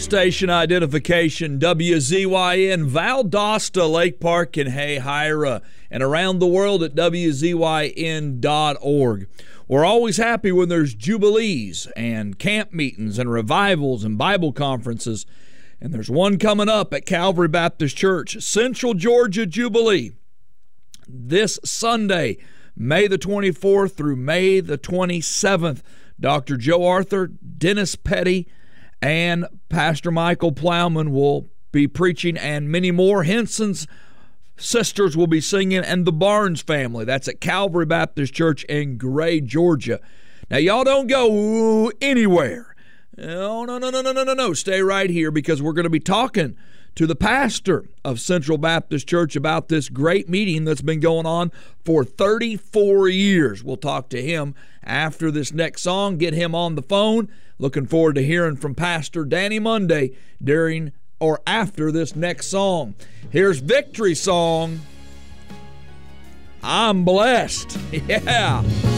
Station identification, WZYN, Valdosta, Lake Park, and Hayhira, and around the world at WZYN.org. We're always happy when there's jubilees and camp meetings and revivals and Bible conferences. And there's one coming up at Calvary Baptist Church, Central Georgia Jubilee, this Sunday, May the 24th through May the 27th. Dr. Joe Arthur, Dennis Petty, and Pastor Michael Plowman will be preaching, and many more. Henson's sisters will be singing, and the Barnes family. That's at Calvary Baptist Church in Gray, Georgia. Now, y'all don't go anywhere. No. Stay right here, because we're going to be talking to the pastor of Central Baptist Church about this great meeting that's been going on for 34 years. We'll talk to him after this next song, get him on the phone. Looking forward to hearing from Pastor Danny Monday during or after this next song. Here's Victory Song, I'm Blessed. Yeah.